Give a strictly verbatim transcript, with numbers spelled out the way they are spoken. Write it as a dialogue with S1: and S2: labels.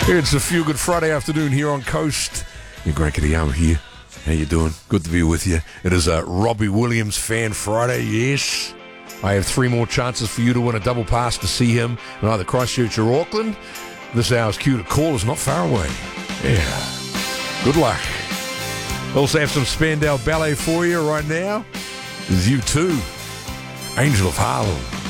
S1: It's a Feel Good Friday afternoon here on Coast. Your Greg Kadiyama here. How you doing? Good to be with you. It is a Robbie Williams Fan Friday, yes. I have three more chances for you to win a double pass to see him in either Christchurch or Auckland. This hour's cue to call is not far away. Yeah. Good luck. Also have some Spandau Ballet for you right now. There's U two, Angel of Harlem.